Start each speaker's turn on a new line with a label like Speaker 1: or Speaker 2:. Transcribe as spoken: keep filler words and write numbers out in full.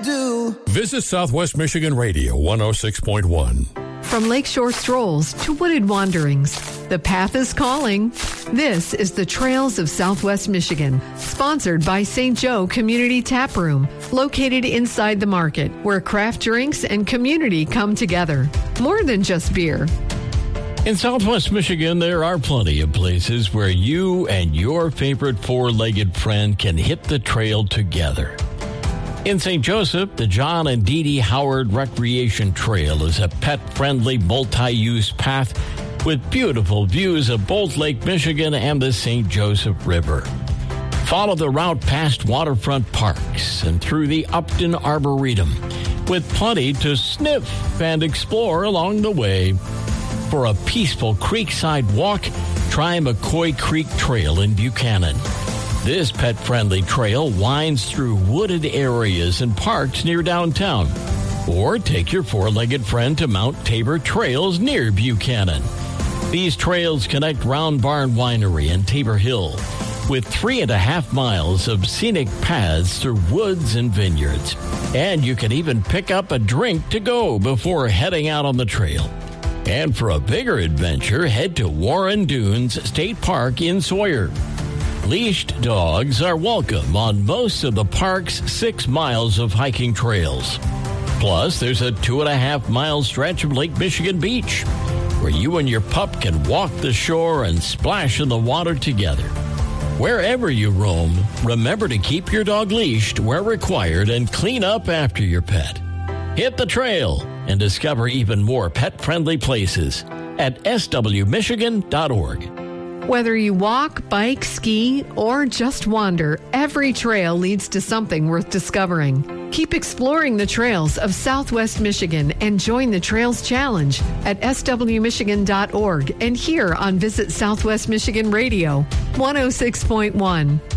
Speaker 1: do.
Speaker 2: Visit Southwest Michigan Radio one oh six point one.
Speaker 3: From lakeshore strolls to wooded wanderings, the path is calling. This is the Trails of Southwest Michigan, sponsored by Saint Joe Community Tap Room, located inside the market, where craft drinks and community come together. More than just beer.
Speaker 4: In Southwest Michigan, there are plenty of places where you and your favorite four-legged friend can hit the trail together. In Saint Joseph, the John and Dee Dee Howard Recreation Trail is a pet-friendly multi-use path with beautiful views of both Lake Michigan and the Saint Joseph River. Follow the route past waterfront parks and through the Upton Arboretum, with plenty to sniff and explore along the way. For a peaceful creekside walk, try McCoy Creek Trail in Buchanan. This pet-friendly trail winds through wooded areas and parks near downtown. Or take your four-legged friend to Mount Tabor Trails near Buchanan. These trails connect Round Barn Winery and Tabor Hill with three and a half miles of scenic paths through woods and vineyards. And you can even pick up a drink to go before heading out on the trail. And for a bigger adventure, head to Warren Dunes State Park in Sawyer. Leashed dogs are welcome on most of the park's six miles of hiking trails. Plus, there's a two and a half mile stretch of Lake Michigan Beach, where you and your pup can walk the shore and splash in the water together. Wherever you roam, remember to keep your dog leashed where required and clean up after your pet. Hit the trail and discover even more pet-friendly places at s w michigan dot org.
Speaker 3: Whether you walk, bike, ski, or just wander, every trail leads to something worth discovering. Keep exploring the trails of Southwest Michigan and join the Trails Challenge at s w michigan dot org and here on Visit Southwest Michigan Radio one oh six point one.